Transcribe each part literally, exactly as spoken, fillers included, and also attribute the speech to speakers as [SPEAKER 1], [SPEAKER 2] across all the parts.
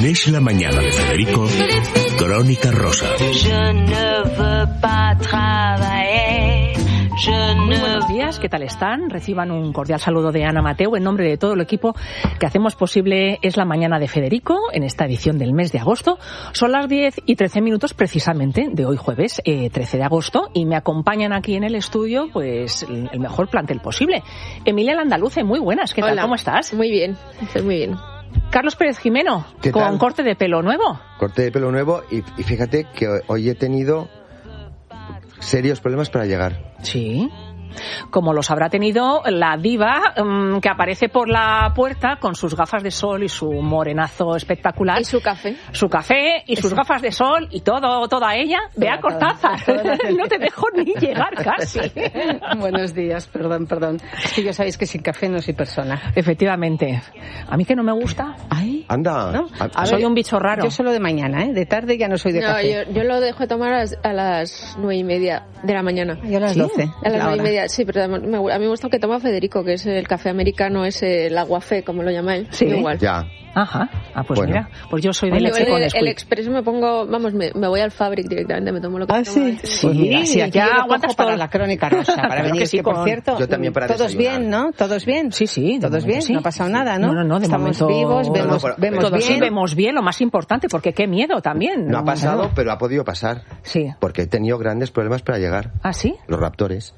[SPEAKER 1] Es la mañana de Federico, Crónica Rosa.
[SPEAKER 2] Muy buenos días, ¿qué tal están? Reciban un cordial saludo de Ana Mateu en nombre de todo el equipo que hacemos posible Es la mañana de Federico en esta edición del mes de agosto. Son las diez y trece minutos precisamente de hoy jueves eh, trece de agosto y me acompañan aquí en el estudio pues el mejor plantel posible. Emilia Landaluce, muy buenas, ¿qué tal?
[SPEAKER 3] Hola.
[SPEAKER 2] ¿Cómo estás?
[SPEAKER 3] Muy bien, estoy muy bien.
[SPEAKER 2] Carlos Pérez Jimeno,
[SPEAKER 4] ¿Qué
[SPEAKER 2] con
[SPEAKER 4] tal?
[SPEAKER 2] corte de pelo nuevo.
[SPEAKER 4] Corte de pelo nuevo y, y fíjate que hoy he tenido serios problemas para llegar.
[SPEAKER 2] Sí. Como los habrá tenido la diva um, que aparece por la puerta con sus gafas de sol y su morenazo espectacular.
[SPEAKER 3] ¿Y su café?
[SPEAKER 2] Su café y sus gafas de sol y todo, toda ella. Vea Cortázar. No te dejo ni llegar casi.
[SPEAKER 5] Buenos días, perdón, perdón. Es que ya sabéis que sin café no soy persona.
[SPEAKER 2] Efectivamente. A mí que no me gusta.
[SPEAKER 5] Ay,
[SPEAKER 4] Anda.
[SPEAKER 5] ¿no?
[SPEAKER 4] A-
[SPEAKER 2] Soy
[SPEAKER 5] ver,
[SPEAKER 2] un bicho raro.
[SPEAKER 5] Yo solo de mañana, ¿eh? De tarde ya no soy de
[SPEAKER 3] No,
[SPEAKER 5] café.
[SPEAKER 3] yo, yo lo dejo de tomar a las, a las nueve y media de la mañana.
[SPEAKER 5] Yo a las
[SPEAKER 2] ¿Sí?
[SPEAKER 5] doce.
[SPEAKER 3] A las
[SPEAKER 5] la
[SPEAKER 3] nueve y
[SPEAKER 5] hora.
[SPEAKER 3] media, sí, pero me- me- a mí me gusta el que toma Federico, que es el café americano, es el aguafé, como lo llama él.
[SPEAKER 2] Sí.
[SPEAKER 3] Igual.
[SPEAKER 4] Ya.
[SPEAKER 2] Ajá. Ah, pues
[SPEAKER 4] Bueno.
[SPEAKER 2] mira. Pues yo soy de
[SPEAKER 3] Yo
[SPEAKER 2] leche
[SPEAKER 3] el,
[SPEAKER 2] con
[SPEAKER 3] el, el
[SPEAKER 2] Nesquik.
[SPEAKER 3] expreso me pongo, vamos, me, me voy al Fabric directamente, me tomo lo que
[SPEAKER 5] Ah,
[SPEAKER 3] tomo.
[SPEAKER 5] sí.
[SPEAKER 2] Sí,
[SPEAKER 5] Pues mira, sí, aquí
[SPEAKER 2] ya
[SPEAKER 5] yo lo
[SPEAKER 2] aguantas
[SPEAKER 5] cojo para
[SPEAKER 2] todo.
[SPEAKER 5] la crónica rosa, para
[SPEAKER 2] Claro
[SPEAKER 5] venir.
[SPEAKER 2] que sí,
[SPEAKER 5] que, por
[SPEAKER 2] con-
[SPEAKER 5] cierto,
[SPEAKER 4] Yo también para
[SPEAKER 5] todos
[SPEAKER 4] desayunar.
[SPEAKER 5] bien, ¿no? Todos bien.
[SPEAKER 2] Sí, sí. de
[SPEAKER 5] Todos
[SPEAKER 2] momento
[SPEAKER 5] bien,
[SPEAKER 2] sí.
[SPEAKER 5] no ha pasado nada, ¿no?
[SPEAKER 2] No, no, no, de
[SPEAKER 5] Estamos
[SPEAKER 2] momento-
[SPEAKER 5] vivos,
[SPEAKER 2] No,
[SPEAKER 5] vemos,
[SPEAKER 4] no, pero-
[SPEAKER 5] vemos
[SPEAKER 2] Todos
[SPEAKER 5] bien.
[SPEAKER 2] sí vemos bien, lo más importante, porque qué miedo también.
[SPEAKER 4] No ha pasado,
[SPEAKER 2] Claro.
[SPEAKER 4] pero ha podido pasar.
[SPEAKER 2] Sí.
[SPEAKER 4] Porque he tenido grandes problemas para llegar.
[SPEAKER 2] ¿Ah, sí?
[SPEAKER 4] Los raptores.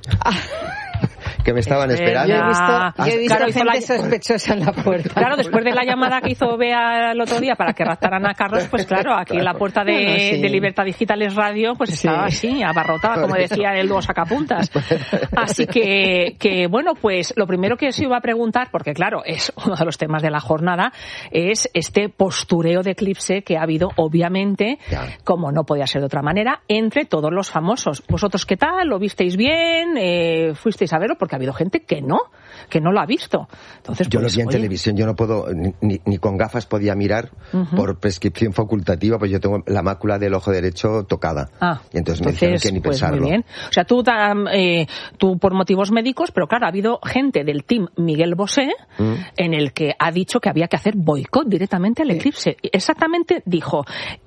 [SPEAKER 4] Que me estaban
[SPEAKER 2] Es
[SPEAKER 4] esperando.
[SPEAKER 5] Yo he visto,
[SPEAKER 2] Ah,
[SPEAKER 5] yo he visto
[SPEAKER 2] claro, hizo
[SPEAKER 5] gente
[SPEAKER 2] la-
[SPEAKER 5] sospechosa en la puerta.
[SPEAKER 2] Claro, después de la llamada que hizo Bea el otro día para que raptaran a Carlos, pues claro, aquí en la puerta de,
[SPEAKER 5] Bueno, sí.
[SPEAKER 2] de Libertad Digitales Radio, pues estaba así, abarrotada, como decía el dúo Sacapuntas. Así que, que, bueno, pues lo primero que os iba a preguntar, porque claro, es uno de los temas de la jornada, es este postureo de eclipse que ha habido, obviamente,
[SPEAKER 4] Ya.
[SPEAKER 2] como no podía ser de otra manera, entre todos los famosos. ¿Vosotros qué tal? ¿Lo visteis bien? Eh, ¿Fuisteis a verlo? Porque ha habido gente que no, que no lo ha visto. Entonces,
[SPEAKER 4] Yo
[SPEAKER 2] pues,
[SPEAKER 4] lo vi en
[SPEAKER 2] oye,
[SPEAKER 4] televisión, yo no puedo, ni, ni- ni con gafas podía mirar por prescripción facultativa, pues yo tengo la mácula del ojo derecho tocada.
[SPEAKER 2] Ah,
[SPEAKER 4] y entonces, me dijeron que ni
[SPEAKER 2] pues
[SPEAKER 4] pensarlo.
[SPEAKER 2] muy bien. O sea, tú, tam- eh, tú por motivos médicos, pero claro, ha habido gente del team Miguel Bosé
[SPEAKER 4] Mm.
[SPEAKER 2] en el que ha dicho que había que hacer boicot directamente al eclipse. Exactamente dijo,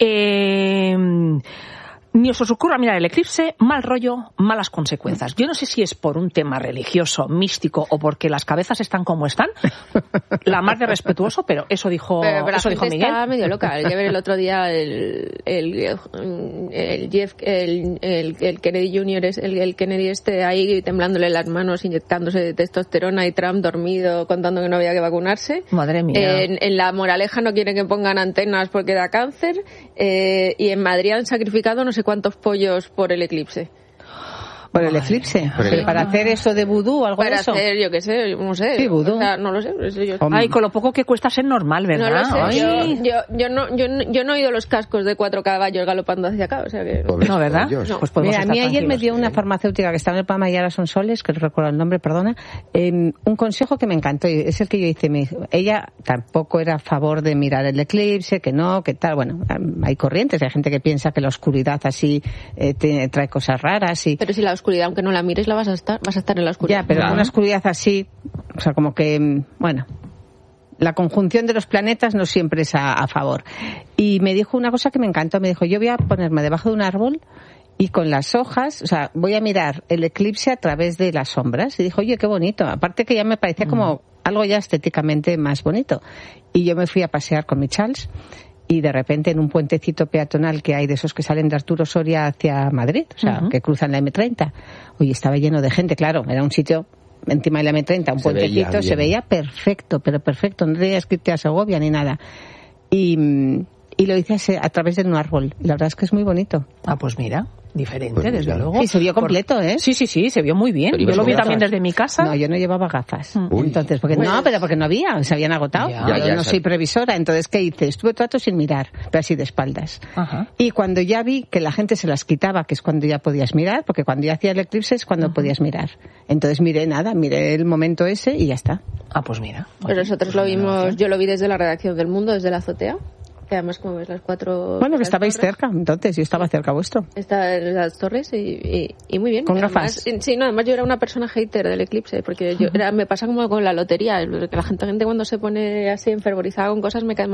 [SPEAKER 2] eh, ni os os ocurra mirar el eclipse, mal rollo, malas consecuencias. Yo no sé si es por un tema religioso, místico o porque las cabezas están como están, la más de respetuoso, pero eso dijo,
[SPEAKER 3] Pero, pero la
[SPEAKER 2] eso dijo
[SPEAKER 3] gente
[SPEAKER 2] Miguel.
[SPEAKER 3] está medio loca. Hay que ver el otro día el, el, el Jeff, el, el, el Kennedy junior, es el, el Kennedy este ahí temblándole las manos, inyectándose testosterona y Trump dormido contando que no había que vacunarse.
[SPEAKER 2] Madre mía.
[SPEAKER 3] En, en La Moraleja no quieren que pongan antenas porque da cáncer. Eh, y en Madrid han sacrificado no sé cuántos pollos por el eclipse.
[SPEAKER 5] Por el eclipse.
[SPEAKER 4] Por el-
[SPEAKER 5] Pero para hacer eso de vudú o algo
[SPEAKER 3] Para
[SPEAKER 5] de eso.
[SPEAKER 3] hacer, yo qué sé, no sé.
[SPEAKER 5] Sí, vudú.
[SPEAKER 3] O sea, no lo sé. eso yo-
[SPEAKER 5] Hombre.
[SPEAKER 2] Ay, con lo poco que cuesta ser normal, ¿verdad?
[SPEAKER 3] No lo sé,
[SPEAKER 2] Ay.
[SPEAKER 3] yo, yo, yo, no, yo, no- yo no he oído los cascos de cuatro caballos galopando hacia acá, o sea que...
[SPEAKER 4] Pobres
[SPEAKER 2] No, ¿verdad?
[SPEAKER 4] pollos.
[SPEAKER 3] No.
[SPEAKER 2] Pues podemos
[SPEAKER 5] Mira, a mí
[SPEAKER 2] estar
[SPEAKER 5] ayer me
[SPEAKER 2] tranquilos.
[SPEAKER 5] dio una farmacéutica que estaba en el programa Yara Sonsoles, que no recuerdo el nombre, perdona, eh, un consejo que me encantó, y es el que yo hice. Me dijo, ella tampoco era a favor de mirar el eclipse, que no, que tal. Bueno, hay corrientes, hay gente que piensa que la oscuridad así eh, te- trae cosas raras y...
[SPEAKER 3] Pero si la oscuridad, aunque no la mires, la vas a estar, vas a estar en la oscuridad.
[SPEAKER 5] Ya, pero
[SPEAKER 2] Claro.
[SPEAKER 5] una oscuridad así, o sea, como que, mm, bueno, la conjunción de los planetas no siempre es a, a favor. Y me dijo una cosa que me encantó, me dijo, yo voy a ponerme debajo de un árbol y con las hojas, o sea, voy a mirar el eclipse a través de las sombras. Y dijo, oye, qué bonito. Aparte que ya me parecía como algo ya estéticamente más bonito. Y yo me fui a pasear con mi Charles. Y de repente en un puentecito peatonal que hay de esos que salen de Arturo Soria hacia Madrid, o sea,
[SPEAKER 2] Ujú.
[SPEAKER 5] que cruzan la eme treinta. Oye, estaba lleno de gente, claro, era un sitio encima de la eme treinta, un
[SPEAKER 4] Se veía
[SPEAKER 5] puentecito, se
[SPEAKER 4] bien.
[SPEAKER 5] veía perfecto, pero perfecto, no tenías que irte a Segovia ni nada. Y, mm, y lo hice ase- a través de un árbol, y la verdad es que es muy bonito.
[SPEAKER 2] Ah, pues mira, diferente,
[SPEAKER 4] Pues
[SPEAKER 2] desde
[SPEAKER 4] mira.
[SPEAKER 2] luego.
[SPEAKER 5] Sí, se vio completo,
[SPEAKER 2] Por-
[SPEAKER 5] ¿eh?
[SPEAKER 2] Sí, sí, sí, se vio muy bien.
[SPEAKER 4] Pero
[SPEAKER 2] Yo
[SPEAKER 4] ibas
[SPEAKER 2] lo vi
[SPEAKER 4] con
[SPEAKER 2] también
[SPEAKER 4] gafas.
[SPEAKER 2] desde mi casa.
[SPEAKER 5] No, yo no llevaba gafas.
[SPEAKER 4] Uy.
[SPEAKER 5] Entonces, porque
[SPEAKER 3] Pues-
[SPEAKER 5] no, pero porque no había, se habían agotado.
[SPEAKER 2] Ya.
[SPEAKER 5] Yo
[SPEAKER 4] Ya, ya,
[SPEAKER 5] no
[SPEAKER 4] sa-
[SPEAKER 5] soy previsora, entonces ¿qué hice? Estuve todo el rato sin mirar, pero así de espaldas.
[SPEAKER 2] Ajá.
[SPEAKER 5] Y cuando ya vi que la gente se las quitaba, que es cuando ya podías mirar, porque cuando ya hacía el eclipse es cuando podías mirar. Entonces miré nada, miré el momento ese y ya está.
[SPEAKER 2] Ah, pues mira.
[SPEAKER 3] Pero nosotros lo vimos, yo lo vi desde la redacción del Mundo, desde la azotea. Que además, como ves, las cuatro...
[SPEAKER 5] Bueno, que
[SPEAKER 3] las
[SPEAKER 5] estabais
[SPEAKER 3] torres,
[SPEAKER 5] cerca, entonces yo estaba cerca vuestro.
[SPEAKER 3] Está en las torres y, y, y muy bien.
[SPEAKER 5] Con
[SPEAKER 3] Además,
[SPEAKER 5] gafas.
[SPEAKER 3] Sí, no, además yo era una persona hater del eclipse, porque yo era, me pasa como con la lotería, que la gente, gente cuando se pone así enfervorizada con cosas me cae mal.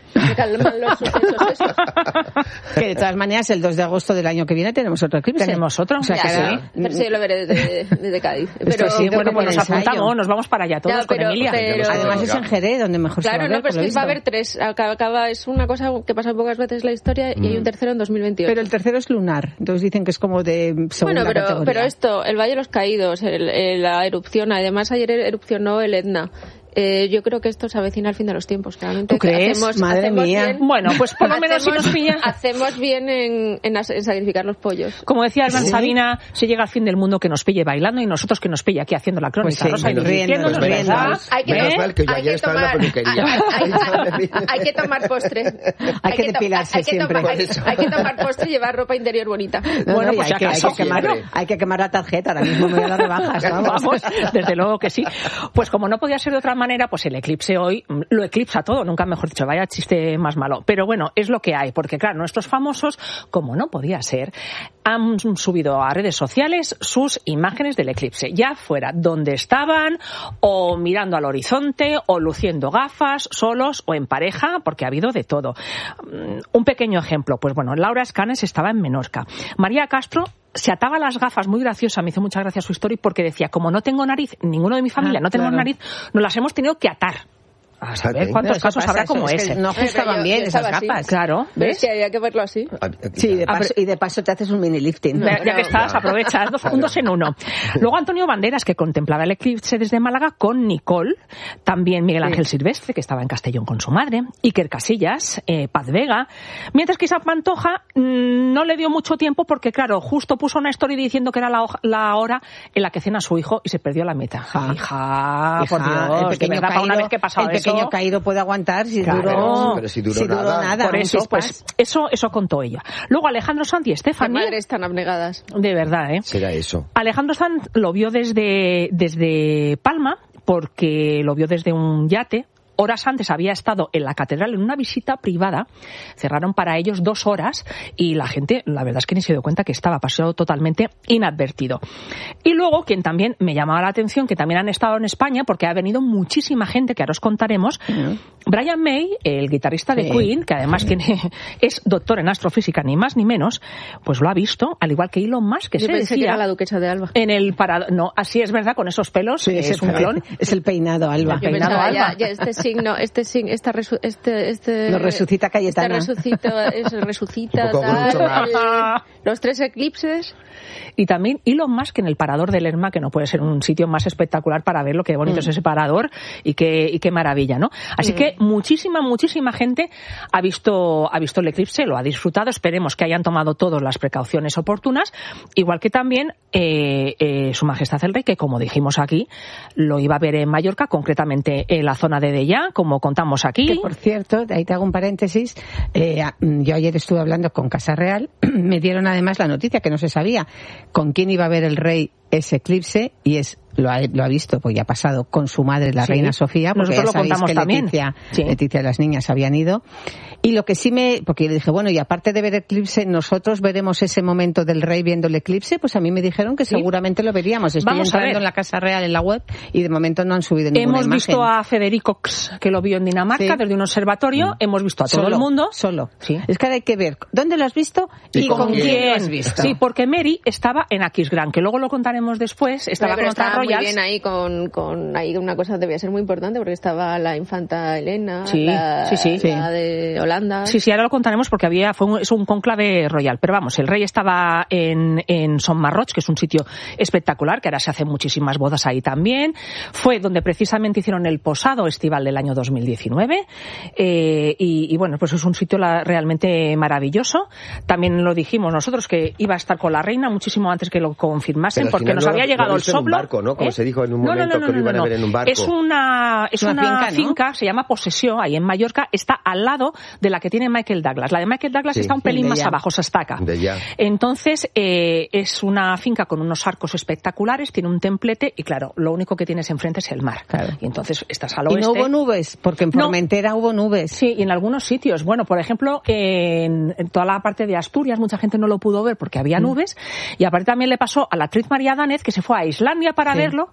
[SPEAKER 3] Me calman los sucesos esos.
[SPEAKER 5] Que de todas maneras, el dos de agosto del año que viene tenemos otro eclipse.
[SPEAKER 2] Tenemos otro.
[SPEAKER 5] O sea,
[SPEAKER 3] Ya,
[SPEAKER 5] que
[SPEAKER 3] sí.
[SPEAKER 5] sí.
[SPEAKER 3] Pero sí, yo lo veré desde, desde Cádiz. Pero,
[SPEAKER 5] sí,
[SPEAKER 2] Bueno, pues nos
[SPEAKER 5] ensayo.
[SPEAKER 2] apuntamos, nos vamos para allá todos
[SPEAKER 3] Ya,
[SPEAKER 2] con
[SPEAKER 3] pero-
[SPEAKER 2] Emilia.
[SPEAKER 3] pero-
[SPEAKER 5] Además es en Jerez, donde mejor se va
[SPEAKER 3] Claro,
[SPEAKER 5] a ver,
[SPEAKER 3] no, pero es
[SPEAKER 5] por lo
[SPEAKER 3] que va a
[SPEAKER 5] visto.
[SPEAKER 3] haber tres. Acaba, acaba- es una cosa que pasa pocas veces en la historia y hay un tercero en dos mil veintiocho.
[SPEAKER 5] Pero el tercero es lunar, entonces dicen que es como de segunda
[SPEAKER 3] Bueno, pero,
[SPEAKER 5] categoría.
[SPEAKER 3] pero esto, el Valle de los Caídos, el- el- la erupción, además ayer erupcionó el Etna. Eh, yo creo que esto se avecina al fin de los tiempos. Claramente.
[SPEAKER 2] ¿Tú crees?
[SPEAKER 3] Hacemos,
[SPEAKER 5] Madre
[SPEAKER 3] hacemos
[SPEAKER 5] mía.
[SPEAKER 3] Bien,
[SPEAKER 2] Bueno, pues por lo menos si
[SPEAKER 3] hacemos-
[SPEAKER 2] nos pilla.
[SPEAKER 3] Hacemos bien en, en, as- en sacrificar los pollos.
[SPEAKER 2] Como decía Alban
[SPEAKER 5] Sí.
[SPEAKER 2] Sabina, si llega al fin del mundo que nos pille bailando y nosotros que nos pille aquí haciendo la crónica
[SPEAKER 5] Pues sí,
[SPEAKER 2] rosa y
[SPEAKER 5] riéndonos,
[SPEAKER 2] divirtiéndonos,
[SPEAKER 5] riéndonos.
[SPEAKER 2] ¿verdad?
[SPEAKER 3] Hay que,
[SPEAKER 4] Menos
[SPEAKER 2] ¿Eh?
[SPEAKER 4] mal que yo
[SPEAKER 3] hay
[SPEAKER 4] ayer
[SPEAKER 3] que
[SPEAKER 4] estaba en la
[SPEAKER 3] tomar,
[SPEAKER 4] peluquería.
[SPEAKER 3] hay, hay- hay que tomar postre.
[SPEAKER 5] Hay que
[SPEAKER 3] to-
[SPEAKER 5] depilarse
[SPEAKER 3] hay que
[SPEAKER 5] siempre.
[SPEAKER 3] tomar- hay,
[SPEAKER 4] Por eso.
[SPEAKER 3] hay que tomar postre y llevar ropa interior bonita.
[SPEAKER 5] No,
[SPEAKER 2] Bueno,
[SPEAKER 5] no, y
[SPEAKER 2] pues
[SPEAKER 5] hay,
[SPEAKER 2] ya
[SPEAKER 5] que, hay,
[SPEAKER 2] acaso,
[SPEAKER 5] que quemar,
[SPEAKER 4] siempre.
[SPEAKER 5] hay que quemar la tarjeta, ahora mismo me voy a dar de bajas, vamos.
[SPEAKER 2] Vamos, desde luego que sí. Pues como no podía ser de otra manera, pues el eclipse hoy mm, lo eclipsa todo, nunca mejor dicho, vaya chiste más malo. Pero bueno, es lo que hay, porque claro, nuestros famosos, como no podía ser, han subido a redes sociales sus imágenes del eclipse, ya fuera donde estaban, o mirando al horizonte, o luciendo gafas, solos o en pareja, porque ha habido de todo. Mm, Un pequeño ejemplo, pues bueno, Laura Escanes estaba en Menorca. María Castro se ataba las gafas, muy graciosa, me hizo mucha gracia su story, porque decía, como no tengo nariz, ninguno de mi familia
[SPEAKER 5] Ah,
[SPEAKER 2] no tenemos
[SPEAKER 5] claro.
[SPEAKER 2] nariz, nos las hemos tenido que atar. A saber
[SPEAKER 4] Fíjate.
[SPEAKER 2] cuántos
[SPEAKER 5] No, eso
[SPEAKER 2] casos
[SPEAKER 5] pasa,
[SPEAKER 2] habrá
[SPEAKER 5] eso
[SPEAKER 2] como
[SPEAKER 5] es que
[SPEAKER 2] ese.
[SPEAKER 5] no
[SPEAKER 3] Pero
[SPEAKER 5] ajustaban
[SPEAKER 3] yo-
[SPEAKER 5] bien
[SPEAKER 3] yo
[SPEAKER 5] esas
[SPEAKER 3] estaba así.
[SPEAKER 5] gafas.
[SPEAKER 2] Claro,
[SPEAKER 3] Pero
[SPEAKER 2] ¿ves?
[SPEAKER 3] es que había que verlo así.
[SPEAKER 5] Sí, de
[SPEAKER 2] A
[SPEAKER 5] paso,
[SPEAKER 2] ver-
[SPEAKER 5] y de paso te haces un mini lifting.
[SPEAKER 2] Ya, ya que estás,
[SPEAKER 4] ya.
[SPEAKER 2] aprovecha, dos, un dos en uno. Luego Antonio Banderas, que contemplaba el eclipse desde Málaga con Nicole, también Miguel Ángel Silvestre, que estaba en Castellón con su madre, Iker Casillas, eh, Paz Vega, mientras que Isaac Pantoja mmm, no le dio mucho tiempo porque, claro, justo puso una story diciendo que era la, hoja- la hora en la que cena su hijo y se perdió la meta.
[SPEAKER 5] Hija.
[SPEAKER 2] Hija, por
[SPEAKER 5] Hija,
[SPEAKER 2] Dios,
[SPEAKER 5] el
[SPEAKER 2] de
[SPEAKER 5] pequeño
[SPEAKER 2] verdad, para una
[SPEAKER 5] caído,
[SPEAKER 2] vez que pasaba
[SPEAKER 5] el pequeño
[SPEAKER 2] eso...
[SPEAKER 5] caído puede aguantar si
[SPEAKER 2] Claro.
[SPEAKER 5] duró,
[SPEAKER 4] Pero si duró nada.
[SPEAKER 2] Por
[SPEAKER 5] un
[SPEAKER 2] eso,
[SPEAKER 5] chispás.
[SPEAKER 2] pues, eso, eso contó ella. Luego Alejandro Sanz y
[SPEAKER 3] Qué
[SPEAKER 2] Estefany,
[SPEAKER 3] madres tan abnegadas.
[SPEAKER 2] de verdad, ¿eh?
[SPEAKER 4] Será eso.
[SPEAKER 2] Alejandro Sanz lo vio desde, desde Palma, porque lo vio desde un yate. Horas antes había estado en la catedral en una visita privada, cerraron para ellos dos horas y la gente, la verdad es que ni se dio cuenta que estaba pasado totalmente inadvertido. Y luego, quien también me llamaba la atención, que también han estado en España, porque ha venido muchísima gente, que ahora os contaremos, Brian May, el guitarrista de
[SPEAKER 5] Sí.
[SPEAKER 2] Queen, que además tiene, es doctor en astrofísica, ni más ni menos, pues lo ha visto, al igual que Elon Musk, que
[SPEAKER 3] Yo
[SPEAKER 2] se
[SPEAKER 3] pensé que
[SPEAKER 2] decía...
[SPEAKER 3] era la duquesa de Alba.
[SPEAKER 2] En el parado, no, así es verdad, con esos pelos,
[SPEAKER 5] Sí,
[SPEAKER 2] es
[SPEAKER 5] ese
[SPEAKER 2] un
[SPEAKER 5] pe-
[SPEAKER 2] clon.
[SPEAKER 5] Es el peinado, Alba.
[SPEAKER 3] Yo
[SPEAKER 2] peinado
[SPEAKER 3] pensaba, ya,
[SPEAKER 2] Alba.
[SPEAKER 3] ya este signo, este signo, esta resu, este, este,
[SPEAKER 5] Lo resucita Cayetana.
[SPEAKER 3] Este resucita, es, resucita,
[SPEAKER 4] Un poco
[SPEAKER 3] tal,
[SPEAKER 4] Groucho Marx.
[SPEAKER 3] el- los tres eclipses.
[SPEAKER 2] Y también Elon Musk en el parador del Lerma, que no puede ser un sitio más espectacular para ver lo que bonito es ese parador y qué, y qué maravilla, ¿no? Así que muchísima, muchísima gente ha visto, ha visto el eclipse, lo ha disfrutado. Esperemos que hayan tomado todas las precauciones oportunas, igual que también eh, eh, Su Majestad el Rey, que como dijimos aquí, lo iba a ver en Mallorca, concretamente en la zona de Dellà, como contamos aquí.
[SPEAKER 5] Que, por cierto, ahí te hago un paréntesis, eh, yo ayer estuve hablando con Casa Real, me dieron además la noticia que no se sabía con quién iba a ver el rey ese eclipse, y es lo ha, lo ha visto, pues ya ha pasado con su madre, la
[SPEAKER 2] Sí.
[SPEAKER 5] reina Sofía, porque
[SPEAKER 2] Nosotros
[SPEAKER 5] ya
[SPEAKER 2] lo
[SPEAKER 5] sabéis
[SPEAKER 2] contamos
[SPEAKER 5] que
[SPEAKER 2] también.
[SPEAKER 5] Leticia,
[SPEAKER 2] Sí.
[SPEAKER 5] Leticia y las niñas habían ido. Y lo que sí me, porque yo le dije, bueno, y aparte de ver el eclipse, nosotros veremos ese momento del rey viendo el eclipse, pues a mí me dijeron que
[SPEAKER 2] Sí.
[SPEAKER 5] seguramente lo veríamos. Estoy
[SPEAKER 2] Vamos a
[SPEAKER 5] entrando
[SPEAKER 2] ver.
[SPEAKER 5] en la Casa Real, en la web, y de momento no han subido ninguna
[SPEAKER 2] Hemos
[SPEAKER 5] imagen.
[SPEAKER 2] visto a Federico X, que lo vio en Dinamarca,
[SPEAKER 5] Sí.
[SPEAKER 2] desde un observatorio. Hemos visto a todo
[SPEAKER 5] Solo,
[SPEAKER 2] el mundo.
[SPEAKER 5] Solo.
[SPEAKER 2] Sí.
[SPEAKER 5] Es que ahora hay que ver dónde lo has visto y,
[SPEAKER 4] ¿Y con
[SPEAKER 5] con,
[SPEAKER 4] quién?
[SPEAKER 5] quién lo has visto.
[SPEAKER 2] Sí, porque Mary estaba en Aquisgrán, que luego lo contaremos después. Estaba
[SPEAKER 3] Pero
[SPEAKER 2] con otras
[SPEAKER 3] estaba muy
[SPEAKER 2] Royals.
[SPEAKER 3] bien ahí con, con ahí una cosa debía ser muy importante porque estaba la infanta Elena,
[SPEAKER 2] Sí,
[SPEAKER 3] la,
[SPEAKER 2] sí, sí.
[SPEAKER 3] la de Holanda.
[SPEAKER 2] Sí, sí, ahora lo contaremos porque había fue un, es un cónclave royal. Pero vamos, el rey estaba en, en Son Marroch, que es un sitio espectacular, que ahora se hacen muchísimas bodas ahí también. Fue donde precisamente hicieron el posado estival del año dos mil diecinueve. Eh, y, y bueno, pues es un sitio la, realmente maravilloso. También lo dijimos nosotros que iba a estar con la reina muchísimo antes que lo confirmasen,
[SPEAKER 4] Pero al
[SPEAKER 2] porque
[SPEAKER 4] final
[SPEAKER 2] nos
[SPEAKER 4] lo-
[SPEAKER 2] había
[SPEAKER 4] lo
[SPEAKER 2] llegado el
[SPEAKER 4] viste en un
[SPEAKER 2] soplo.
[SPEAKER 4] barco, ¿no? Como
[SPEAKER 2] ¿eh?
[SPEAKER 4] se dijo en un
[SPEAKER 2] No, no,
[SPEAKER 4] momento
[SPEAKER 2] no,
[SPEAKER 4] que lo
[SPEAKER 2] no,
[SPEAKER 4] iban a
[SPEAKER 2] no,
[SPEAKER 4] ver en un barco.
[SPEAKER 2] Es una, es
[SPEAKER 5] Una
[SPEAKER 2] una
[SPEAKER 5] finca, ¿no?
[SPEAKER 2] finca, se llama Posesión, ahí en Mallorca, está al lado de la que tiene Michael Douglas. La de Michael Douglas
[SPEAKER 4] Sí,
[SPEAKER 2] está un
[SPEAKER 5] sí,
[SPEAKER 2] pelín
[SPEAKER 5] de
[SPEAKER 2] más
[SPEAKER 5] ya.
[SPEAKER 2] abajo, se estaca.
[SPEAKER 4] De ya.
[SPEAKER 2] Entonces, eh, es una finca con unos arcos espectaculares, tiene un templete y claro, lo único que tienes enfrente es el mar.
[SPEAKER 5] Claro.
[SPEAKER 2] Y entonces estás al
[SPEAKER 5] Y
[SPEAKER 2] oeste.
[SPEAKER 5] no hubo nubes, porque en
[SPEAKER 2] No.
[SPEAKER 5] Formentera hubo nubes.
[SPEAKER 2] Sí, y en algunos sitios. Bueno, por ejemplo, en, en toda la parte de Asturias mucha gente no lo pudo ver porque había nubes. Y aparte también le pasó a la actriz María Danez, que se fue a Islandia para
[SPEAKER 5] Sí.
[SPEAKER 2] verlo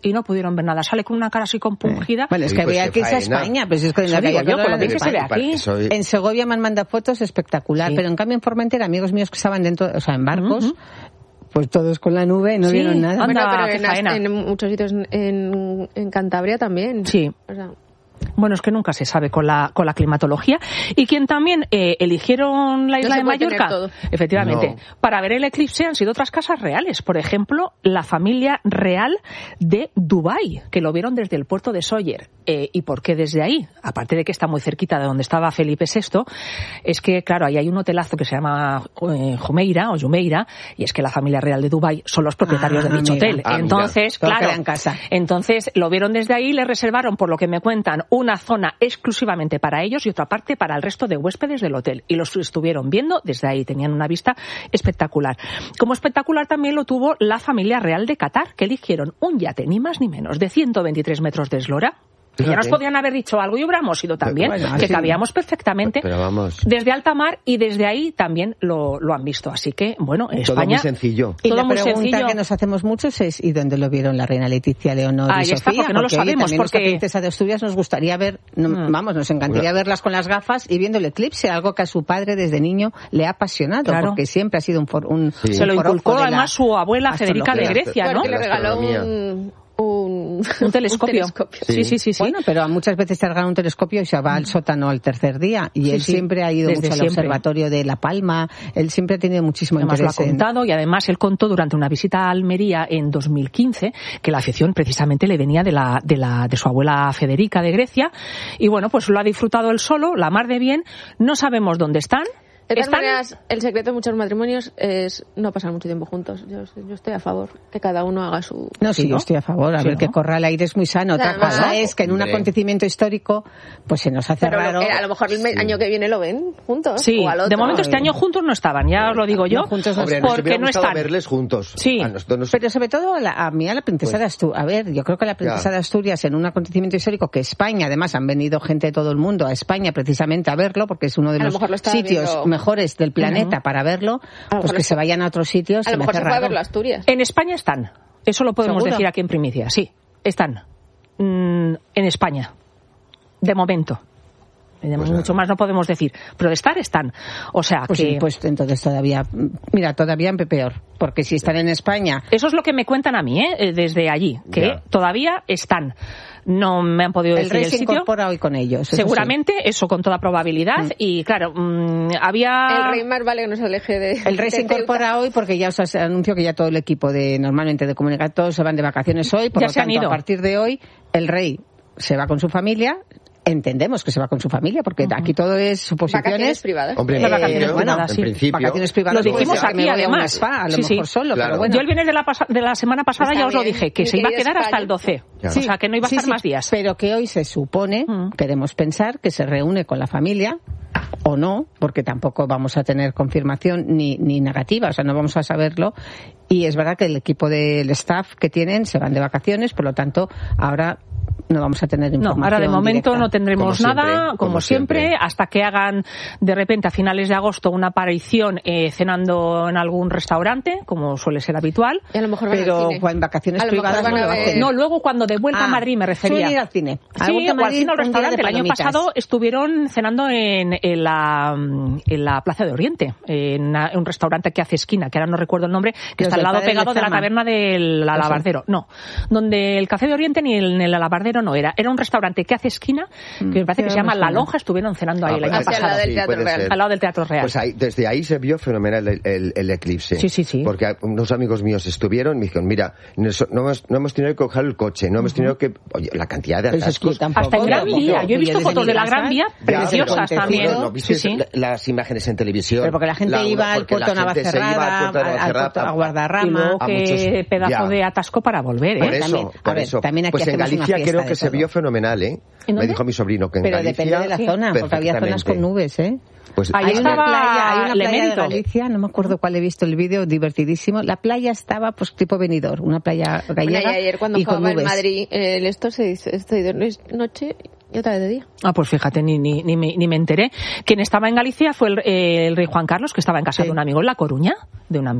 [SPEAKER 2] y no pudieron ver nada. Sale con una cara así compungida.
[SPEAKER 5] Bueno, es que
[SPEAKER 4] Oye, pues
[SPEAKER 5] había
[SPEAKER 4] qué
[SPEAKER 5] que irse a
[SPEAKER 4] faena.
[SPEAKER 5] España, pues es que en la
[SPEAKER 2] Eso digo
[SPEAKER 5] calle
[SPEAKER 2] yo, por lo
[SPEAKER 5] Colorado
[SPEAKER 2] que se ve
[SPEAKER 5] España.
[SPEAKER 2] aquí.
[SPEAKER 4] Soy-
[SPEAKER 5] En Segovia me han mandado fotos espectacular,
[SPEAKER 2] Sí.
[SPEAKER 5] pero en cambio en Formentera, amigos míos que estaban dentro, o sea, en barcos,
[SPEAKER 2] Ujú.
[SPEAKER 5] pues todos con la nube, no
[SPEAKER 2] Sí.
[SPEAKER 5] vieron nada.
[SPEAKER 2] Anda,
[SPEAKER 3] Bueno, pero
[SPEAKER 2] qué
[SPEAKER 3] en,
[SPEAKER 2] faena.
[SPEAKER 3] en muchos sitios en, en Cantabria también.
[SPEAKER 2] Sí.
[SPEAKER 3] O sea,
[SPEAKER 2] Bueno, es que nunca se sabe con la, con la climatología. Y quien también eh, eligieron la
[SPEAKER 3] No
[SPEAKER 2] isla
[SPEAKER 3] se
[SPEAKER 2] de
[SPEAKER 3] puede tener
[SPEAKER 2] Mallorca,
[SPEAKER 3] todo.
[SPEAKER 2] efectivamente,
[SPEAKER 4] No.
[SPEAKER 2] para ver el eclipse han sido otras casas reales. Por ejemplo, la familia real de Dubái, que lo vieron desde el puerto de Sóller. Eh, ¿Y por qué desde ahí? Aparte de que está muy cerquita de donde estaba Felipe sexto, es que, claro, ahí hay un hotelazo que se llama eh, Jumeirah o Jumeirah, y es que la familia real de Dubái son los propietarios
[SPEAKER 5] Ah,
[SPEAKER 2] de dicho
[SPEAKER 5] mira.
[SPEAKER 2] hotel.
[SPEAKER 4] Ah,
[SPEAKER 2] Entonces,
[SPEAKER 5] Todo
[SPEAKER 2] claro,
[SPEAKER 5] queda en casa.
[SPEAKER 2] entonces lo vieron desde ahí, le reservaron, por lo que me cuentan, una zona exclusivamente para ellos y otra parte para el resto de huéspedes del hotel. Y los estuvieron viendo desde ahí, tenían una vista espectacular. Como espectacular también lo tuvo la familia real de Qatar, que eligieron un yate, ni más ni menos, de ciento veintitrés metros de eslora. Que ya nos
[SPEAKER 4] Fíjate.
[SPEAKER 2] podían haber dicho algo y hubiéramos ido también,
[SPEAKER 5] Bueno,
[SPEAKER 2] que
[SPEAKER 5] así-
[SPEAKER 2] cabíamos perfectamente
[SPEAKER 4] Pero vamos.
[SPEAKER 2] desde alta mar, y desde ahí también lo, lo han visto. Así que, bueno, en
[SPEAKER 4] Todo
[SPEAKER 2] España...
[SPEAKER 4] muy sencillo.
[SPEAKER 5] Y
[SPEAKER 2] todo
[SPEAKER 5] la
[SPEAKER 2] muy
[SPEAKER 5] pregunta
[SPEAKER 2] sencillo.
[SPEAKER 5] que nos hacemos muchos es ¿y dónde lo vieron la reina Leticia, Leonor
[SPEAKER 2] Ahí
[SPEAKER 5] y
[SPEAKER 2] está,
[SPEAKER 5] Sofía?
[SPEAKER 2] porque no lo
[SPEAKER 5] oye,
[SPEAKER 2] sabemos,
[SPEAKER 5] también
[SPEAKER 2] porque-
[SPEAKER 5] nuestra princesa de Asturias nos gustaría ver, no,
[SPEAKER 2] Mm.
[SPEAKER 5] vamos, nos encantaría
[SPEAKER 4] Una-
[SPEAKER 5] verlas con las gafas y viendo el eclipse, algo que a su padre desde niño le ha apasionado,
[SPEAKER 2] Claro.
[SPEAKER 5] porque siempre ha sido un, for, un
[SPEAKER 4] Sí.
[SPEAKER 2] Se lo
[SPEAKER 5] un forofo
[SPEAKER 2] inculcó
[SPEAKER 5] de la
[SPEAKER 2] además su abuela Federica de
[SPEAKER 5] astrología.
[SPEAKER 2] Grecia, ¿no?
[SPEAKER 3] porque le
[SPEAKER 4] La
[SPEAKER 3] regaló
[SPEAKER 4] astronomía.
[SPEAKER 3] un, un,
[SPEAKER 2] Un telescopio.
[SPEAKER 3] un telescopio.
[SPEAKER 2] Sí, sí, sí, sí.
[SPEAKER 5] Bueno, pero a muchas veces te regalan un telescopio y se va al sótano al tercer día. Y
[SPEAKER 2] Sí,
[SPEAKER 5] él
[SPEAKER 2] sí.
[SPEAKER 5] siempre ha ido
[SPEAKER 2] Desde
[SPEAKER 5] mucho al
[SPEAKER 2] siempre.
[SPEAKER 5] observatorio de La Palma. Él siempre ha tenido muchísimo
[SPEAKER 2] Además lo ha
[SPEAKER 5] interés en...
[SPEAKER 2] contado, y además él contó durante una visita a Almería en dos mil quince que la afición precisamente le venía de la, de la, de su abuela Federica de Grecia, y bueno, pues lo ha disfrutado él solo, la mar de bien. No sabemos dónde están.
[SPEAKER 3] De todas
[SPEAKER 2] Están-
[SPEAKER 3] maneras, el secreto de muchos matrimonios es no pasar mucho tiempo juntos. Yo, yo estoy a favor que cada uno haga su...
[SPEAKER 5] No, sí,
[SPEAKER 2] Sí, ¿no?
[SPEAKER 5] yo estoy a favor. A
[SPEAKER 2] Sí,
[SPEAKER 5] ver,
[SPEAKER 2] ¿no?
[SPEAKER 5] que corra el aire es muy sano. Otra
[SPEAKER 3] Además,
[SPEAKER 5] cosa es que en un
[SPEAKER 4] hombre.
[SPEAKER 5] acontecimiento histórico, pues se nos hace
[SPEAKER 3] Pero lo-
[SPEAKER 5] raro.
[SPEAKER 3] eh, a lo mejor el me- año que viene lo ven juntos.
[SPEAKER 2] Sí,
[SPEAKER 3] o al otro.
[SPEAKER 2] de momento este año juntos no estaban, ya os lo digo yo,
[SPEAKER 5] No, juntos no
[SPEAKER 4] Hombre, nos
[SPEAKER 2] porque
[SPEAKER 4] hubiera
[SPEAKER 2] no
[SPEAKER 4] gustado
[SPEAKER 2] están.
[SPEAKER 4] verles juntos.
[SPEAKER 2] Sí.
[SPEAKER 4] A nosotros nos-
[SPEAKER 5] Pero sobre todo a, la- a mí, a la princesa
[SPEAKER 4] Pues-
[SPEAKER 5] de Asturias. A ver, yo creo que la princesa
[SPEAKER 4] Ya.
[SPEAKER 5] de Asturias, en un acontecimiento histórico que España, además han venido gente de todo el mundo a España precisamente a verlo, porque es uno de
[SPEAKER 3] A lo
[SPEAKER 5] los
[SPEAKER 3] mejor lo estaba
[SPEAKER 5] sitios
[SPEAKER 3] viendo-
[SPEAKER 5] mejores del planeta
[SPEAKER 2] Ujú.
[SPEAKER 5] para verlo,
[SPEAKER 3] A lo
[SPEAKER 5] pues
[SPEAKER 3] mejor
[SPEAKER 5] que
[SPEAKER 3] lo-
[SPEAKER 5] se vayan a otros sitios.
[SPEAKER 3] A
[SPEAKER 5] se
[SPEAKER 3] lo
[SPEAKER 5] me
[SPEAKER 3] mejor
[SPEAKER 5] hace
[SPEAKER 3] se fue a
[SPEAKER 5] raro.
[SPEAKER 3] verlo a Asturias.
[SPEAKER 2] En España están, eso lo podemos
[SPEAKER 5] ¿Seguro?
[SPEAKER 2] decir aquí en primicia, sí, están. Mm, en España, de momento. De
[SPEAKER 4] Pues
[SPEAKER 2] mucho
[SPEAKER 4] nada.
[SPEAKER 2] más no podemos decir, pero de estar están. O sea
[SPEAKER 5] Pues
[SPEAKER 2] que
[SPEAKER 5] sí, pues entonces todavía, mira, todavía peor, porque si están en España,
[SPEAKER 2] eso es lo que me cuentan a mí, ¿eh? Desde allí, que
[SPEAKER 4] Ya.
[SPEAKER 2] todavía están. No me han podido
[SPEAKER 5] el
[SPEAKER 2] decir
[SPEAKER 5] rey
[SPEAKER 2] el
[SPEAKER 5] se
[SPEAKER 2] sitio.
[SPEAKER 5] incorpora hoy con ellos. eso
[SPEAKER 2] Seguramente, eso con toda probabilidad.
[SPEAKER 5] Mm.
[SPEAKER 2] Y claro, mm, había...
[SPEAKER 3] El rey más vale que no se aleje de...
[SPEAKER 5] sí. El rey se
[SPEAKER 3] de Ceuta.
[SPEAKER 5] incorpora hoy porque ya os anuncio que ya todo el equipo de normalmente de comunicación todos se van de vacaciones hoy, por
[SPEAKER 2] Ya
[SPEAKER 5] lo
[SPEAKER 2] se han
[SPEAKER 5] tanto
[SPEAKER 2] ido.
[SPEAKER 5] a partir de hoy el rey se va con su familia. Entendemos que se va con su familia porque aquí todo es
[SPEAKER 3] Vacaciones
[SPEAKER 5] suposiciones.
[SPEAKER 3] privadas.
[SPEAKER 4] Hombre,
[SPEAKER 2] Las
[SPEAKER 4] en
[SPEAKER 2] vacaciones
[SPEAKER 4] principio,
[SPEAKER 2] privadas,
[SPEAKER 4] en
[SPEAKER 2] sí.
[SPEAKER 4] principio,
[SPEAKER 5] Vacaciones privadas.
[SPEAKER 2] Lo dijimos
[SPEAKER 5] pues,
[SPEAKER 2] aquí,
[SPEAKER 5] me voy a un
[SPEAKER 2] además.
[SPEAKER 5] spa, a lo
[SPEAKER 2] Sí, sí.
[SPEAKER 5] mejor solo,
[SPEAKER 4] Claro.
[SPEAKER 5] pero bueno.
[SPEAKER 2] Yo el viernes de la, pasa- de la semana pasada
[SPEAKER 3] Está
[SPEAKER 2] ya os lo
[SPEAKER 3] bien.
[SPEAKER 2] dije, que
[SPEAKER 3] Mi
[SPEAKER 2] se iba a
[SPEAKER 3] querido
[SPEAKER 2] quedar hasta
[SPEAKER 3] España.
[SPEAKER 2] el doce.
[SPEAKER 4] Ya.
[SPEAKER 2] O sea, que no iba a
[SPEAKER 5] Sí,
[SPEAKER 2] estar
[SPEAKER 5] sí,
[SPEAKER 2] más días.
[SPEAKER 5] Pero que hoy se supone,
[SPEAKER 2] Mm.
[SPEAKER 5] queremos pensar, que se reúne con la familia, o no, porque tampoco vamos a tener confirmación ni, ni negativa, o sea, no vamos a saberlo. Y es verdad que el equipo del staff que tienen se van de vacaciones, por lo tanto, ahora no vamos a tener
[SPEAKER 2] No,
[SPEAKER 5] información
[SPEAKER 2] ahora de momento
[SPEAKER 5] directa.
[SPEAKER 2] no tendremos
[SPEAKER 4] Como
[SPEAKER 2] nada,
[SPEAKER 4] siempre,
[SPEAKER 2] como,
[SPEAKER 4] como
[SPEAKER 2] siempre,
[SPEAKER 4] siempre.
[SPEAKER 2] hasta que hagan de repente a finales de agosto una aparición eh, cenando en algún restaurante, como suele ser habitual.
[SPEAKER 3] Y a lo mejor van
[SPEAKER 5] Pero
[SPEAKER 3] al cine.
[SPEAKER 5] en vacaciones
[SPEAKER 3] A lo mejor
[SPEAKER 5] privadas
[SPEAKER 3] van
[SPEAKER 5] no
[SPEAKER 3] a
[SPEAKER 5] lo
[SPEAKER 3] ver-
[SPEAKER 5] hacen.
[SPEAKER 2] No, luego cuando de vuelta
[SPEAKER 5] Ah,
[SPEAKER 2] a Madrid me refería.
[SPEAKER 5] suelen ir al cine. A
[SPEAKER 2] Sí,
[SPEAKER 5] vuelta a
[SPEAKER 2] o al
[SPEAKER 5] Madrid,
[SPEAKER 2] cine o al
[SPEAKER 5] un día de
[SPEAKER 2] restaurante. El año
[SPEAKER 5] palomitas.
[SPEAKER 2] pasado estuvieron cenando en, en, la, en la Plaza de Oriente, en, una- en un restaurante que hace esquina, que ahora no recuerdo el nombre, que
[SPEAKER 5] Los
[SPEAKER 2] está al
[SPEAKER 5] del
[SPEAKER 2] lado
[SPEAKER 5] padre
[SPEAKER 2] pegado de la
[SPEAKER 5] Lezama.
[SPEAKER 2] taberna del
[SPEAKER 5] Eso.
[SPEAKER 2] Alabardero. No, donde el Café de Oriente ni el, ni el Alabardero no era. Era un restaurante que hace esquina, que me parece que
[SPEAKER 5] Mm,
[SPEAKER 2] se llama
[SPEAKER 5] me
[SPEAKER 2] La
[SPEAKER 5] suena.
[SPEAKER 2] Lonja, estuvieron cenando ahí
[SPEAKER 4] Ah,
[SPEAKER 2] el
[SPEAKER 4] pues
[SPEAKER 2] año
[SPEAKER 3] hacia el
[SPEAKER 2] pasado.
[SPEAKER 3] lado del
[SPEAKER 4] sí,
[SPEAKER 3] Teatro
[SPEAKER 4] puede
[SPEAKER 3] Real.
[SPEAKER 4] ser.
[SPEAKER 2] Al lado del Teatro Real.
[SPEAKER 4] Pues ahí, desde ahí se vio fenomenal el, el- el eclipse.
[SPEAKER 2] Sí, sí, sí.
[SPEAKER 4] Porque unos amigos míos estuvieron y me dijeron, mira, no hemos, no hemos tenido que coger el coche, no hemos tenido que... Oye, la cantidad de
[SPEAKER 5] Pues es que
[SPEAKER 4] atascos...
[SPEAKER 5] tampoco-
[SPEAKER 2] Hasta en Gran
[SPEAKER 5] Tampoco,
[SPEAKER 2] Vía. Yo he visto
[SPEAKER 5] desde
[SPEAKER 2] fotos
[SPEAKER 5] mi
[SPEAKER 2] de la
[SPEAKER 5] casa,
[SPEAKER 2] Gran Vía
[SPEAKER 4] Ya, pero
[SPEAKER 2] preciosas
[SPEAKER 4] te
[SPEAKER 2] también.
[SPEAKER 4] juro, ¿no viste
[SPEAKER 2] Sí, sí.
[SPEAKER 4] la- las imágenes en televisión?
[SPEAKER 5] Pero porque la gente
[SPEAKER 4] La-
[SPEAKER 5] iba al
[SPEAKER 4] porque la
[SPEAKER 5] puerto
[SPEAKER 4] gente se iba
[SPEAKER 5] Navacerrada,
[SPEAKER 4] al puerto de
[SPEAKER 5] al, al
[SPEAKER 4] Navacerrada
[SPEAKER 5] puerto a
[SPEAKER 4] a-
[SPEAKER 2] Y
[SPEAKER 5] Guardarrama.
[SPEAKER 2] luego
[SPEAKER 4] a
[SPEAKER 2] qué
[SPEAKER 4] muchos-
[SPEAKER 2] pedazo
[SPEAKER 4] ya.
[SPEAKER 2] de atasco para volver,
[SPEAKER 4] Por
[SPEAKER 2] ¿eh?
[SPEAKER 4] eso,
[SPEAKER 5] También- a
[SPEAKER 4] por
[SPEAKER 5] ver,
[SPEAKER 4] eso.
[SPEAKER 5] también aquí
[SPEAKER 4] pues en
[SPEAKER 5] hacemos una
[SPEAKER 4] Galicia
[SPEAKER 5] fiesta
[SPEAKER 4] creo
[SPEAKER 5] de
[SPEAKER 4] que se
[SPEAKER 5] todo.
[SPEAKER 4] vio fenomenal, ¿eh?
[SPEAKER 2] ¿En
[SPEAKER 4] Me
[SPEAKER 2] dónde?
[SPEAKER 4] dijo mi sobrino que en
[SPEAKER 5] Pero
[SPEAKER 4] Galicia...
[SPEAKER 5] depende de la
[SPEAKER 2] Sí.
[SPEAKER 5] zona, porque había zonas con
[SPEAKER 4] perfectamente.
[SPEAKER 5] nubes, ¿eh?
[SPEAKER 4] Pues
[SPEAKER 2] Ahí
[SPEAKER 5] hay
[SPEAKER 2] estaba
[SPEAKER 5] una playa, hay una playa de
[SPEAKER 2] Lemento.
[SPEAKER 5] Galicia, no me acuerdo cuál he visto el vídeo, divertidísimo. La playa estaba pues tipo venidor, una playa
[SPEAKER 3] Bueno,
[SPEAKER 5] gallega
[SPEAKER 3] y ayer cuando
[SPEAKER 5] y con
[SPEAKER 3] jugaba en
[SPEAKER 5] nubes.
[SPEAKER 3] Madrid, el esto se dice, estoy de noche y otra vez de día.
[SPEAKER 2] Ah, pues fíjate, ni, ni, ni, me, ni me enteré. Quien estaba en Galicia fue el, eh, el rey Juan Carlos, que estaba en casa
[SPEAKER 5] Sí.
[SPEAKER 2] de un amigo en La Coruña, de un amigo.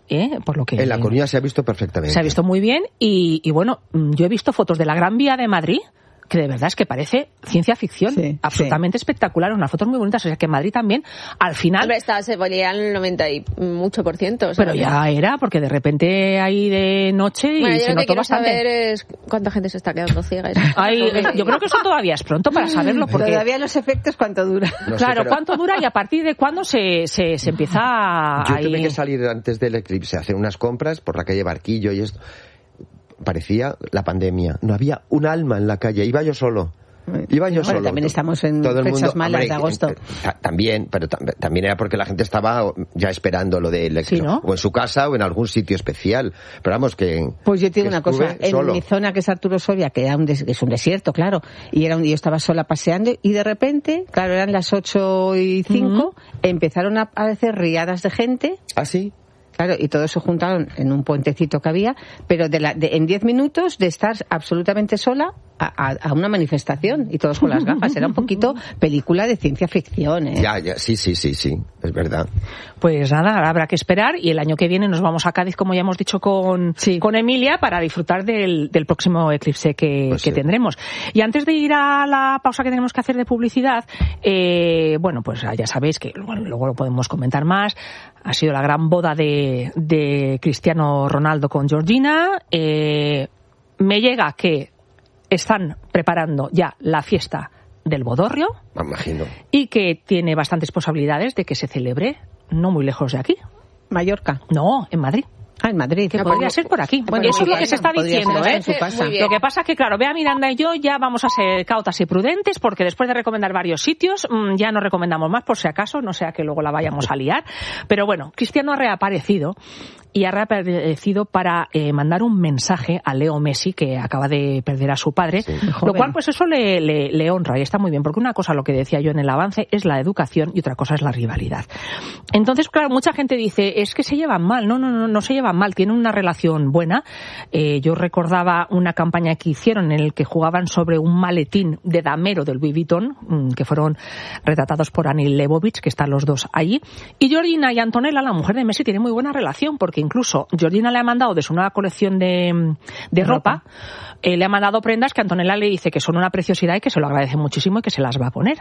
[SPEAKER 2] ¿eh? Por lo que
[SPEAKER 4] en La Coruña se ha visto perfectamente.
[SPEAKER 2] Se ha visto muy bien y, y bueno, yo he visto fotos de la Gran Vía de Madrid, que de verdad es que parece ciencia ficción, sí, absolutamente sí. espectacular, unas fotos muy bonitas, o sea que en Madrid también, al final...
[SPEAKER 3] Hombre, estaba, se volía el noventa y mucho por ciento. O sea,
[SPEAKER 2] pero ya era, porque de repente hay de noche y
[SPEAKER 3] bueno,
[SPEAKER 2] se
[SPEAKER 3] yo
[SPEAKER 2] notó
[SPEAKER 3] lo que
[SPEAKER 2] bastante.
[SPEAKER 3] Quiero saber es cuánta gente se está quedando ciega.
[SPEAKER 2] Ay, yo creo que eso todavía es pronto para saberlo, porque...
[SPEAKER 5] Todavía los efectos, ¿cuánto dura?
[SPEAKER 4] No
[SPEAKER 2] claro,
[SPEAKER 4] sé, pero...
[SPEAKER 2] ¿cuánto dura y a partir de cuándo se, se, se empieza a...
[SPEAKER 4] Yo tuve que salir antes del eclipse a hacer unas compras por la calle Barquillo y esto. Parecía la pandemia. No había un alma en la calle, iba yo solo. Iba yo
[SPEAKER 5] bueno,
[SPEAKER 4] solo.
[SPEAKER 5] También estamos en
[SPEAKER 4] todo el
[SPEAKER 5] fechas
[SPEAKER 4] mundo,
[SPEAKER 5] malas
[SPEAKER 4] hombre,
[SPEAKER 5] de agosto.
[SPEAKER 4] También, pero tam- también era porque la gente estaba ya esperando lo del
[SPEAKER 2] sí, ¿no?
[SPEAKER 4] o en su casa o en algún sitio especial. Pero vamos que.
[SPEAKER 5] Pues yo te digo una cosa, en
[SPEAKER 4] solo.
[SPEAKER 5] mi zona que es Arturo Soria, que era un des- es un desierto, claro, y era un, yo estaba sola paseando y de repente, claro, eran las ocho y cinco, uh-huh. empezaron a aparecer riadas de gente.
[SPEAKER 4] ¿Ah, sí?
[SPEAKER 5] Claro, y todos se juntaron en un puentecito que había, pero de la, de, en diez minutos de estar absolutamente sola a, a, a una manifestación y todos con las gafas. Era un poquito película de ciencia ficción, ¿eh?
[SPEAKER 4] Ya, ya, sí, sí, sí, sí, es verdad.
[SPEAKER 2] Pues nada, habrá que esperar y el año que viene nos vamos a Cádiz, como ya hemos dicho con, sí. con Emilia, para disfrutar del, del próximo eclipse que, pues que sí. tendremos. Y antes de ir a la pausa que tenemos que hacer de publicidad, eh, bueno, pues ya sabéis que bueno, luego lo podemos comentar más. Ha sido la gran boda de, de Cristiano Ronaldo con Georgina. Eh, me llega que están preparando ya la fiesta del bodorrio.
[SPEAKER 4] Me imagino.
[SPEAKER 2] Y que tiene bastantes posibilidades de que se celebre no muy lejos de aquí.
[SPEAKER 5] ¿Mallorca?
[SPEAKER 2] No, en Madrid.
[SPEAKER 5] Ah, en Madrid.
[SPEAKER 2] Que podría ser por aquí. Bueno, eso es lo que se está diciendo, ¿eh? Lo que pasa es que, claro, Bea Miranda y yo ya vamos a ser cautas y prudentes porque después de recomendar varios sitios, mmm, ya no recomendamos más por si acaso, no sea que luego la vayamos a liar. Pero bueno, Cristiano ha reaparecido y ha reaparecido para eh, mandar un mensaje a Leo Messi, que acaba de perder a su padre, sí, lo cual pues eso le, le, le honra y está muy bien, porque una cosa, lo que decía yo en el avance, es la educación y otra cosa es la rivalidad. Entonces, claro, mucha gente dice, es que se llevan mal. No, no, no, no se llevan mal, tienen una relación buena. Eh, yo recordaba una campaña que hicieron en el que jugaban sobre un maletín de damero del Louis Vuitton, que fueron retratados por Anil Leibovitz, que están los dos allí. Y Georgina y Antonella, la mujer de Messi, tienen muy buena relación, porque incluso Georgina le ha mandado de su nueva colección de, de ropa, ropa eh, le ha mandado prendas que Antonella le dice que son una preciosidad y que se lo agradece muchísimo y que se las va a poner.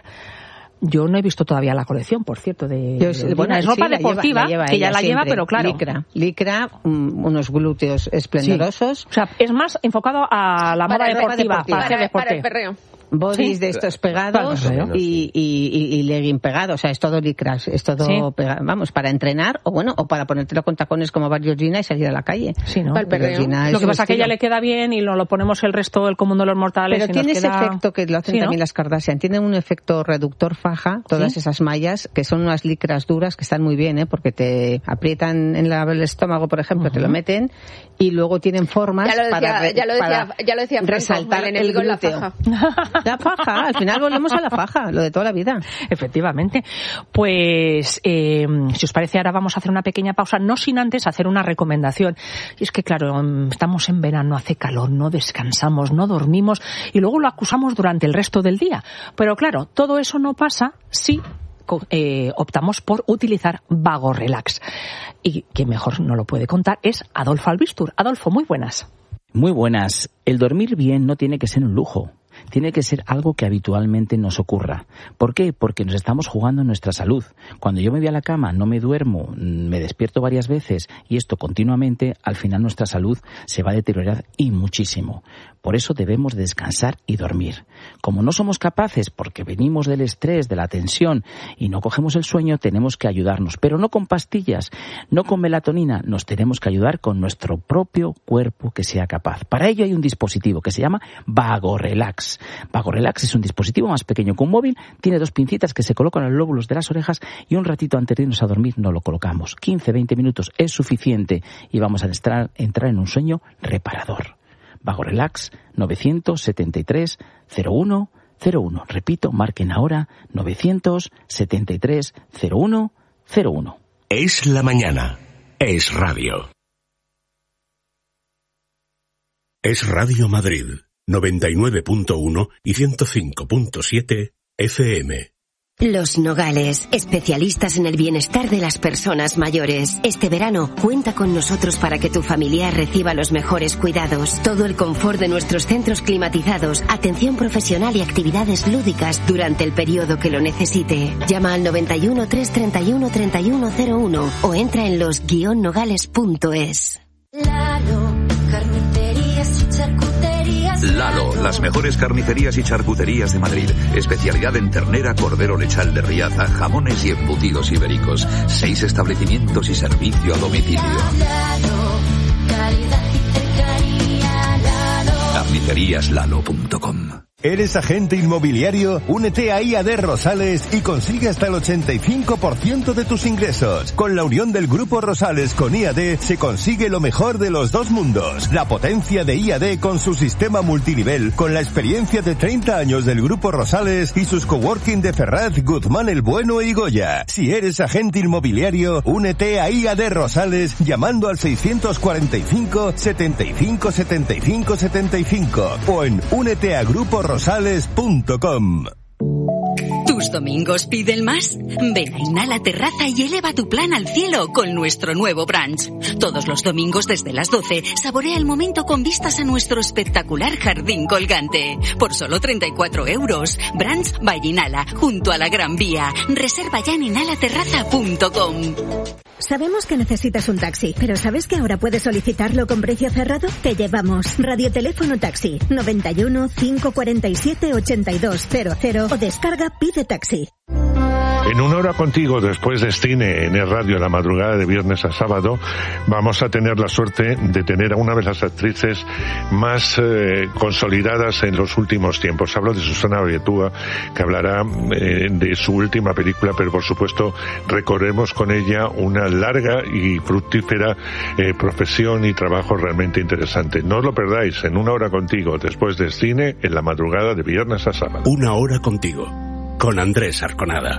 [SPEAKER 2] Yo no he visto todavía la colección, por cierto, de,
[SPEAKER 5] Yo,
[SPEAKER 2] de
[SPEAKER 5] bueno,
[SPEAKER 2] es ropa
[SPEAKER 5] sí,
[SPEAKER 2] deportiva,
[SPEAKER 5] la lleva, la lleva
[SPEAKER 2] que ya la
[SPEAKER 5] siempre.
[SPEAKER 2] lleva, pero claro.
[SPEAKER 5] Licra, licra um, unos glúteos esplendorosos.
[SPEAKER 2] Sí. O sea, es más enfocado a la
[SPEAKER 3] para
[SPEAKER 2] moda deportiva,
[SPEAKER 3] deportiva,
[SPEAKER 2] para hacer deporte.
[SPEAKER 3] Para el perreo.
[SPEAKER 5] Bodys
[SPEAKER 2] sí.
[SPEAKER 5] de estos pegados
[SPEAKER 2] claro,
[SPEAKER 5] y, y, y, y legging pegados, o sea, es todo licras, es todo, sí. pega, vamos, para entrenar o bueno, o para ponértelo con tacones como va Georgina y salir a la calle.
[SPEAKER 2] Sí, ¿no?
[SPEAKER 3] Para el perreo.
[SPEAKER 2] Lo que pasa es que ella le queda bien y lo, lo ponemos el resto del común de los mortales.
[SPEAKER 5] Pero
[SPEAKER 2] y
[SPEAKER 5] tiene
[SPEAKER 2] nos
[SPEAKER 5] ese
[SPEAKER 2] queda...
[SPEAKER 5] efecto que lo hacen sí, también ¿no? las Kardashian, tiene un efecto reductor faja, todas ¿sí? esas mallas, que son unas licras duras que están muy bien, ¿eh? Porque te aprietan en la, el estómago, por ejemplo, uh-huh. te lo meten y luego tienen formas
[SPEAKER 3] ya lo decía,
[SPEAKER 5] para,
[SPEAKER 3] ya lo decía,
[SPEAKER 5] para
[SPEAKER 3] ya lo decía Franco,
[SPEAKER 5] resaltar
[SPEAKER 3] el,
[SPEAKER 5] el glúteo.
[SPEAKER 3] La faja.
[SPEAKER 5] La faja, al final volvemos a la faja, lo de toda la vida.
[SPEAKER 2] Efectivamente. Pues, eh, si os parece, ahora vamos a hacer una pequeña pausa, no sin antes hacer una recomendación. Y es que, claro, estamos en verano, hace calor, no descansamos, no dormimos y luego lo acusamos durante el resto del día. Pero claro, todo eso no pasa si eh, optamos por utilizar Vago Relax. Y quien mejor no lo puede contar es Adolfo Albistur. Adolfo, muy buenas.
[SPEAKER 6] Muy buenas. El dormir bien no tiene que ser un lujo. Tiene que ser algo que habitualmente nos ocurra. ¿Por qué? Porque nos estamos jugando nuestra salud. Cuando yo me voy a la cama, no me duermo, me despierto varias veces y esto continuamente, al final nuestra salud se va a deteriorar y muchísimo. Por eso debemos descansar y dormir. Como no somos capaces, porque venimos del estrés, de la tensión y no cogemos el sueño, tenemos que ayudarnos. Pero no con pastillas, no con melatonina, nos tenemos que ayudar con nuestro propio cuerpo que sea capaz. Para ello hay un dispositivo que se llama Vago Relax. Vago Relax es un dispositivo más pequeño que un móvil, tiene dos pincitas que se colocan en los lóbulos de las orejas y un ratito antes de irnos a dormir nos lo colocamos. quince a veinte minutos es suficiente y vamos a entrar, entrar en un sueño reparador. Vago Relax nueve siete tres cero uno cero uno. Repito, marquen ahora nueve siete tres cero uno cero uno.
[SPEAKER 1] Es la mañana. Es radio. Es Radio Madrid. noventa y nueve punto uno y ciento cinco punto siete F M.
[SPEAKER 7] Los Nogales, especialistas en el bienestar de las personas mayores. Este verano, cuenta con nosotros para que tu familiar reciba los mejores cuidados. Todo el confort de nuestros centros climatizados, atención profesional y actividades lúdicas durante el periodo que lo necesite. Llama al noventa y uno, trescientos treinta y uno, treinta y uno cero uno o entra en los guion nogales punto es.
[SPEAKER 8] Lalo, carnicerías y charcuterías.
[SPEAKER 9] Lalo, las mejores carnicerías y charcuterías de Madrid. Especialidad en ternera, cordero lechal de Riaza, jamones y embutidos ibéricos. Seis establecimientos y servicio a domicilio.
[SPEAKER 8] Lalo, calidad y cercanía. Lalo.
[SPEAKER 9] carnicerías lalo punto com.
[SPEAKER 10] ¿Eres agente inmobiliario? Únete a I A D Rosales y consigue hasta el ochenta y cinco por ciento de tus ingresos. Con la unión del Grupo Rosales con I A D se consigue lo mejor de los dos mundos. La potencia de I A D con su sistema multinivel, con la experiencia de treinta años del Grupo Rosales y sus coworking de Ferraz, Guzmán el Bueno y Goya. Si eres agente inmobiliario, únete a I A D Rosales llamando al seiscientos cuarenta y cinco, setenta y cinco, setenta y cinco, setenta y cinco o en únete a Grupo Rosales. rosales punto com.
[SPEAKER 11] ¿Tus domingos piden más? Ven a Inhala Terraza y eleva tu plan al cielo con nuestro nuevo brunch. Todos los domingos desde las doce, saborea el momento con vistas a nuestro espectacular jardín colgante. Por solo treinta y cuatro euros. Brunch by Inhala, junto a la Gran Vía. Reserva ya en inhala terraza punto com.
[SPEAKER 12] Sabemos que necesitas un taxi, pero ¿sabes que ahora puedes solicitarlo con precio cerrado? Te llevamos. Radioteléfono Taxi, noventa y uno, cinco cuarenta y siete, ochenta y dos cero cero o descarga Pide Taxi.
[SPEAKER 13] En una hora contigo, después de Cine en el radio, la madrugada de viernes a sábado, vamos a tener la suerte de tener a una de las actrices más eh, consolidadas en los últimos tiempos. Hablo de Susana Abetúa, que hablará eh, de su última película, pero por supuesto recorremos con ella una larga y fructífera eh, profesión y trabajo realmente interesante. No os lo perdáis, en una hora contigo, después de Cine en la madrugada de viernes a sábado.
[SPEAKER 1] Una hora contigo, con Andrés Arconada.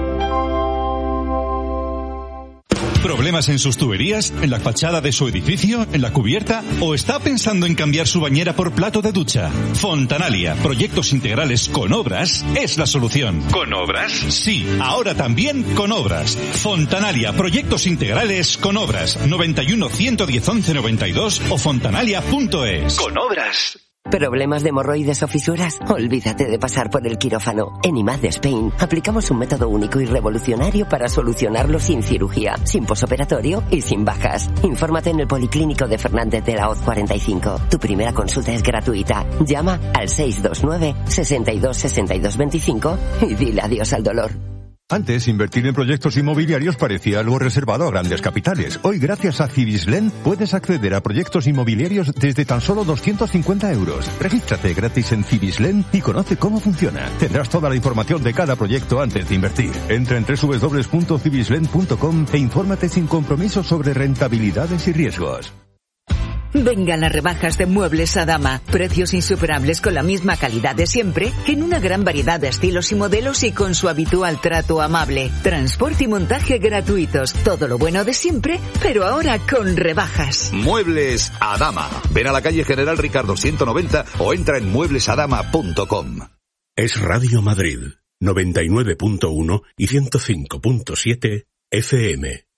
[SPEAKER 14] ¿Problemas en sus tuberías? ¿En la fachada de su edificio? ¿En la cubierta? ¿O está pensando en cambiar su bañera por plato de ducha? Fontanalia, proyectos integrales con obras, es la solución. ¿Con obras? Sí, ahora también con obras. Fontanalia, proyectos integrales con obras. noventa y uno, ciento diez, once noventa y dos o fontanalia punto es.
[SPEAKER 15] Con obras.
[SPEAKER 16] ¿Problemas de hemorroides o fisuras? Olvídate de pasar por el quirófano. En I M A D Spain aplicamos un método único y revolucionario para solucionarlo sin cirugía, sin posoperatorio y sin bajas. Infórmate en el Policlínico de Fernández de la Hoz cuarenta y cinco. Tu primera consulta es gratuita. Llama al seis dos nueve, sesenta y dos, sesenta y dos veinticinco y dile adiós al dolor.
[SPEAKER 17] Antes, invertir en proyectos inmobiliarios parecía algo reservado a grandes capitales. Hoy, gracias a Cibislen, puedes acceder a proyectos inmobiliarios desde tan solo doscientos cincuenta euros. Regístrate gratis en Cibislen y conoce cómo funciona. Tendrás toda la información de cada proyecto antes de invertir. Entra en doble u doble u doble u punto cibislen punto com e infórmate sin compromiso sobre rentabilidades y riesgos.
[SPEAKER 18] Vengan las rebajas de Muebles Adama. Precios insuperables con la misma calidad de siempre, en una gran variedad de estilos y modelos y con su habitual trato amable. Transporte y montaje gratuitos. Todo lo bueno de siempre, pero ahora con rebajas.
[SPEAKER 9] Muebles Adama. Ven a la calle General Ricardo ciento noventa o entra en muebles adama punto com.
[SPEAKER 1] Es Radio Madrid, noventa y nueve punto uno y ciento cinco punto siete F M.